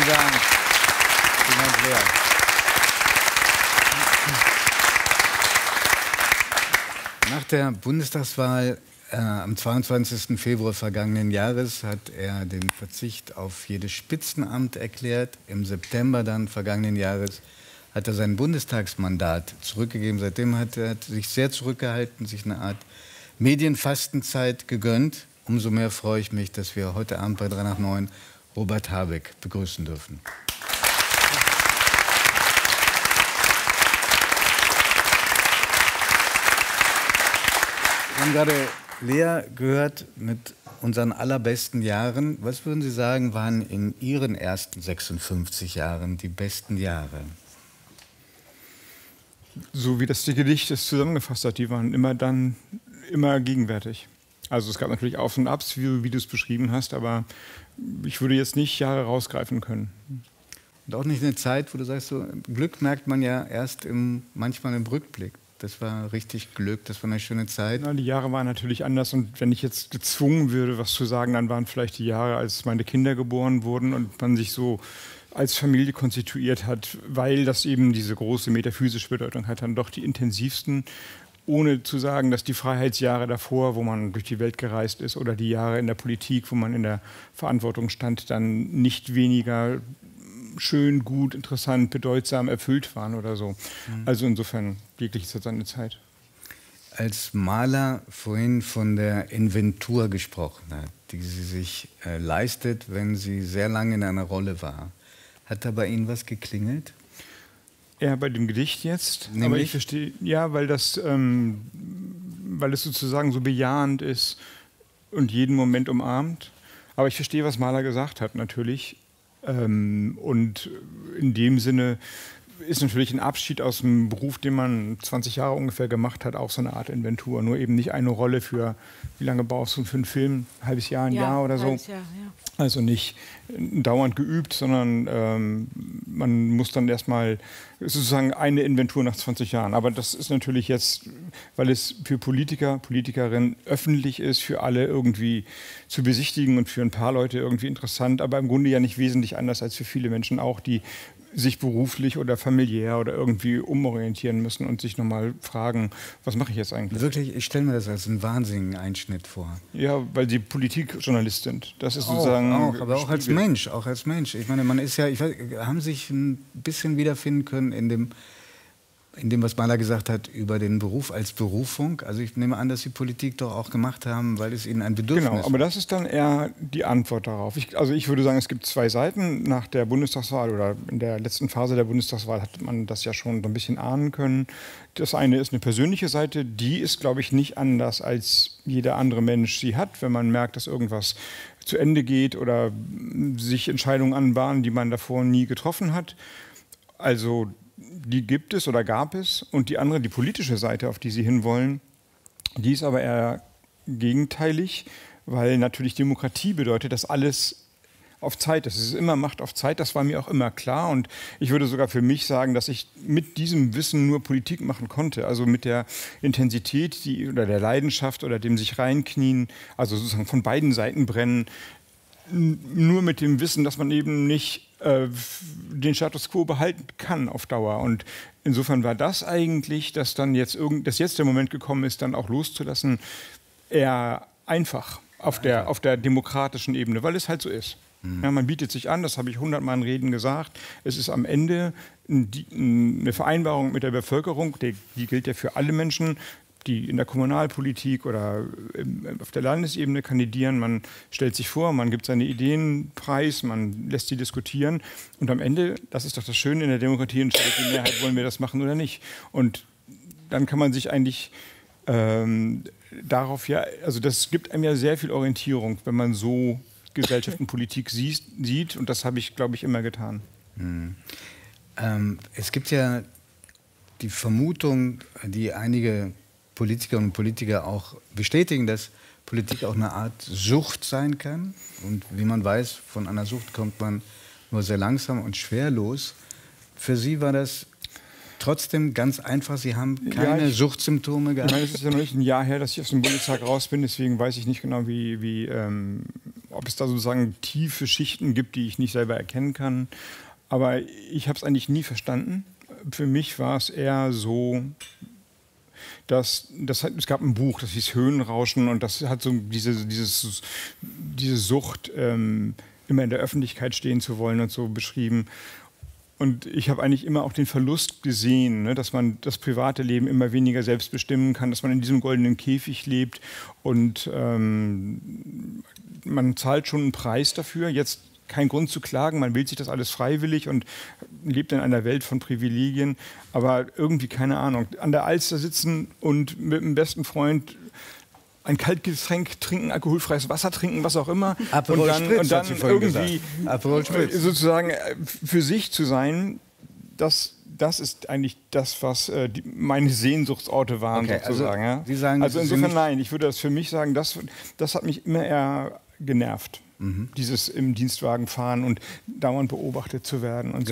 Vielen Dank. Vielen Dank sehr. Nach der Bundestagswahl am 22. Februar vergangenen Jahres hat er den Verzicht auf jedes Spitzenamt erklärt. Im September dann vergangenen Jahres hat er sein Bundestagsmandat zurückgegeben. Seitdem hat er sich sehr zurückgehalten, sich eine Art Medienfastenzeit gegönnt. Umso mehr freue ich mich, dass wir heute Abend bei 3 nach 9 Robert Habeck begrüßen dürfen. Wir haben gerade Lea gehört mit unseren allerbesten Jahren. Was würden Sie sagen, waren in Ihren ersten 56 Jahren die besten Jahre? So wie das Gedicht es zusammengefasst hat, die waren immer gegenwärtig. Also es gab natürlich Auf und Abs, wie du es beschrieben hast, aber ich würde jetzt nicht Jahre rausgreifen können. Und auch nicht eine Zeit, wo du sagst, so, Glück merkt man ja erst manchmal im Rückblick. Das war richtig Glück, das war eine schöne Zeit. Na, die Jahre waren natürlich anders und wenn ich jetzt gezwungen würde, was zu sagen, dann waren vielleicht die Jahre, als meine Kinder geboren wurden und man sich so als Familie konstituiert hat, weil das eben diese große metaphysische Bedeutung hat, dann doch die intensivsten, ohne zu sagen, dass die Freiheitsjahre davor, wo man durch die Welt gereist ist, oder die Jahre in der Politik, wo man in der Verantwortung stand, dann nicht weniger schön, gut, interessant, bedeutsam erfüllt waren oder so. Also insofern, wirklich hat seine Zeit. Als Maler vorhin von der Inventur gesprochen hat, die sie sich leistet, wenn sie sehr lange in einer Rolle war, hat da bei Ihnen was geklingelt? Ja, bei dem Gedicht jetzt. Nämlich? Aber ich verstehe, ja, weil es sozusagen so bejahend ist und jeden Moment umarmt. Aber ich verstehe, was Mahler gesagt hat, natürlich. Und in dem Sinne ist natürlich ein Abschied aus dem Beruf, den man 20 Jahre ungefähr gemacht hat, auch so eine Art Inventur. Nur eben nicht eine Rolle für, wie lange brauchst du für einen Film? Ein halbes Jahr, ein Jahr oder so? Jahr, ja. Also nicht dauernd geübt, sondern man muss dann erstmal sozusagen eine Inventur nach 20 Jahren. Aber das ist natürlich jetzt, weil es für Politiker, Politikerinnen öffentlich ist, für alle irgendwie zu besichtigen und für ein paar Leute irgendwie interessant, aber im Grunde ja nicht wesentlich anders als für viele Menschen auch, die sich beruflich oder familiär oder irgendwie umorientieren müssen und sich nochmal fragen, was mache ich jetzt eigentlich? Wirklich, ich stelle mir das als einen wahnsinnigen Einschnitt vor. Ja, weil Sie Politikjournalist sind. Das ist sozusagen aber auch als Mensch, auch als Mensch. Ich meine, man ist ja, haben sich ein bisschen wiederfinden können in dem, was Mahler gesagt hat über den Beruf als Berufung. Also ich nehme an, dass Sie Politik doch auch gemacht haben, weil es Ihnen ein Bedürfnis Genau, aber das ist dann eher die Antwort darauf. Also ich würde sagen, es gibt zwei Seiten. Nach der Bundestagswahl oder in der letzten Phase der Bundestagswahl hat man das ja schon so ein bisschen ahnen können. Das eine ist eine persönliche Seite, die ist, glaube ich, nicht anders als jeder andere Mensch sie hat, wenn man merkt, dass irgendwas zu Ende geht oder sich Entscheidungen anbahnen, die man davor nie getroffen hat. Also die gibt es oder gab es. Und die andere, die politische Seite, auf die Sie hinwollen, die ist aber eher gegenteilig, weil natürlich Demokratie bedeutet, dass alles auf Zeit ist. Es ist immer Macht auf Zeit, das war mir auch immer klar. Und ich würde sogar für mich sagen, dass ich mit diesem Wissen nur Politik machen konnte. Also mit der Intensität oder der Leidenschaft oder dem sich reinknien, also sozusagen von beiden Seiten brennen, nur mit dem Wissen, dass man eben nicht den Status quo behalten kann auf Dauer. Und insofern war das eigentlich, dass jetzt der Moment gekommen ist, dann auch loszulassen, eher einfach auf der demokratischen Ebene, weil es halt so ist. Ja, man bietet sich an, das habe ich 100-mal in Reden gesagt, es ist am Ende eine Vereinbarung mit der Bevölkerung, die gilt ja für alle Menschen, die in der Kommunalpolitik oder auf der Landesebene kandidieren. Man stellt sich vor, man gibt seine Ideen preis, man lässt sie diskutieren. Und am Ende, das ist doch das Schöne in der Demokratie, entscheidet die Mehrheit, wollen wir das machen oder nicht. Und dann kann man sich eigentlich darauf also das gibt einem ja sehr viel Orientierung, wenn man so Gesellschaft und Politik sieht. Und das habe ich, glaube ich, immer getan. Es gibt ja die Vermutung, die einige Politikerinnen und Politiker auch bestätigen, dass Politik auch eine Art Sucht sein kann. Und wie man weiß, von einer Sucht kommt man nur sehr langsam und schwerlos. Für Sie war das trotzdem ganz einfach. Sie haben keine Suchtsymptome gehabt. Ich meine, es ist ja noch nicht ein Jahr her, dass ich aus dem Bundestag raus bin. Deswegen weiß ich nicht genau, wie ob es da sozusagen tiefe Schichten gibt, die ich nicht selber erkennen kann. Aber ich habe es eigentlich nie verstanden. Für mich war es eher so, es gab ein Buch, das hieß Höhenrauschen, und das hat so diese Sucht, immer in der Öffentlichkeit stehen zu wollen und so beschrieben. Und ich habe eigentlich immer auch den Verlust gesehen, ne, dass man das private Leben immer weniger selbst bestimmen kann, dass man in diesem goldenen Käfig lebt und man zahlt schon einen Preis dafür. Jetzt kein Grund zu klagen, man wählt sich das alles freiwillig und lebt in einer Welt von Privilegien, aber irgendwie, keine Ahnung, an der Alster sitzen und mit dem besten Freund ein Kaltgetränk trinken, alkoholfreies Wasser trinken, was auch immer. Aperol Spritz, und dann irgendwie sozusagen für sich zu sein, das ist eigentlich das, was meine Sehnsuchtsorte waren, sozusagen. Also, Sie sagen, also insofern nein, ich würde das für mich sagen, das hat mich immer eher genervt. Dieses im Dienstwagen fahren und dauernd beobachtet zu werden und